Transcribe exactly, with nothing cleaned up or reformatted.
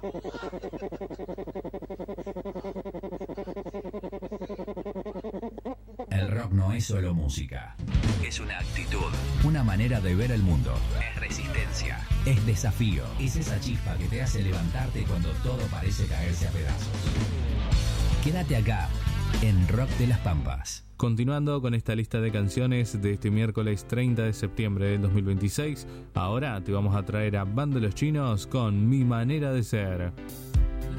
El rock no es solo música. Es una actitud, una manera de ver el mundo. Es resistencia, es desafío. Es esa chispa que te hace levantarte cuando todo parece caerse a pedazos. Quédate acá, en Rock de las Pampas. Continuando con esta lista de canciones de este miércoles treinta de septiembre del dos mil veintiséis, ahora te vamos a traer a Banda Los Chinos con Mi Manera de Ser.